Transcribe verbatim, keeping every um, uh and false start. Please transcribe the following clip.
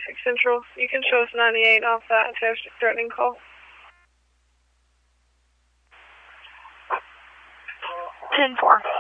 Traffic Central. You can show us ninety-eight off that threatening call. ten four.